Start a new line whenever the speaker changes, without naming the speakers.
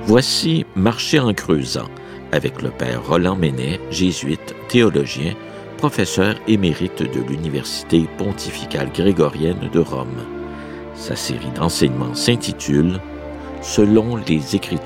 Voici Marcher en creusant, avec le père Roland Menet, jésuite, théologien, professeur émérite de l'Université pontificale grégorienne de Rome. Sa série d'enseignements s'intitule « Selon les Écritures ».